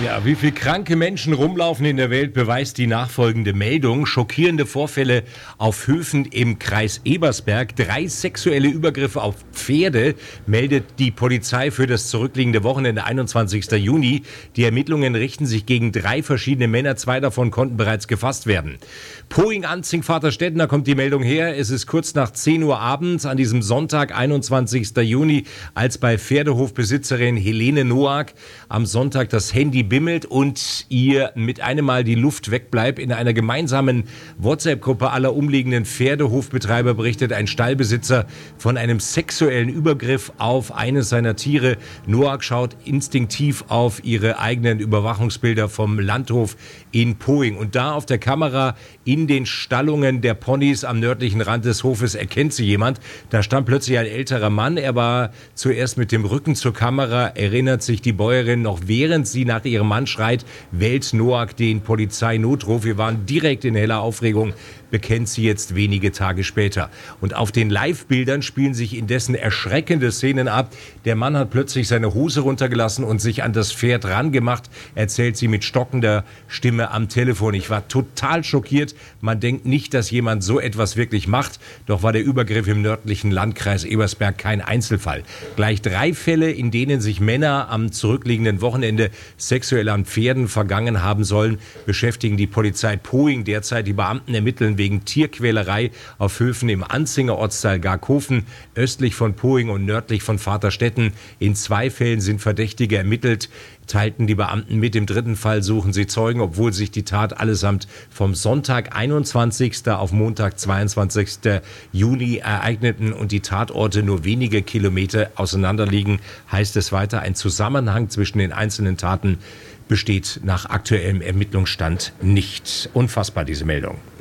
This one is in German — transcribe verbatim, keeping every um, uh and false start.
Ja, wie viele kranke Menschen rumlaufen in der Welt, beweist die nachfolgende Meldung. Schockierende Vorfälle auf Höfen im Kreis Ebersberg. Drei sexuelle Übergriffe auf Pferde meldet die Polizei für das zurückliegende Wochenende, einundzwanzigsten Juni. Die Ermittlungen richten sich gegen drei verschiedene Männer. Zwei davon konnten bereits gefasst werden. Poing, Anzing, Vaterstetten, da kommt die Meldung her. Es ist kurz nach zehn Uhr abends an diesem Sonntag, einundzwanzigsten Juni, als bei Pferdehofbesitzerin Helene Noack am Sonntag das Handy bimmelt und ihr mit einem Mal die Luft wegbleibt. In einer gemeinsamen WhatsApp-Gruppe aller umliegenden Pferdehofbetreiber berichtet ein Stallbesitzer von einem sexuellen Übergriff auf eines seiner Tiere. Noack schaut instinktiv auf ihre eigenen Überwachungsbilder vom Landhof in Poing. Und da auf der Kamera in den Stallungen der Ponys am nördlichen Rand des Hofes erkennt sie jemand. Da stand plötzlich ein älterer Mann. Er war zuerst mit dem Rücken zur Kamera, erinnert sich die Bäuerin noch, während sie nach ihrem Mann schreit, wählt Noack den Polizeinotruf. Wir waren direkt in heller Aufregung, bekennt sie jetzt wenige Tage später. Und auf den Live-Bildern spielen sich indessen erschreckende Szenen ab. Der Mann hat plötzlich seine Hose runtergelassen und sich an das Pferd rangemacht, erzählt sie mit stockender Stimme am Telefon. Ich war total schockiert. Man denkt nicht, dass jemand so etwas wirklich macht. Doch war der Übergriff im nördlichen Landkreis Ebersberg kein Einzelfall. Gleich drei Fälle, in denen sich Männer am zurückliegenden Wochenende sexuell an Pferden vergangen haben sollen, beschäftigen die Polizei Poing derzeit. Die Beamten ermitteln wegen Tierquälerei auf Höfen im Anzinger Ortsteil Garkofen, östlich von Poing und nördlich von Vaterstetten. In zwei Fällen sind Verdächtige ermittelt, teilten die Beamten mit. Im dritten Fall suchen sie Zeugen, obwohl sich die Tat allesamt vom Sonntag einundzwanzigsten auf Montag zweiundzwanzigsten Juni ereigneten und die Tatorte nur wenige Kilometer auseinander liegen, heißt es weiter. Ein Zusammenhang zwischen den einzelnen Taten besteht nach aktuellem Ermittlungsstand nicht. Unfassbar, diese Meldung.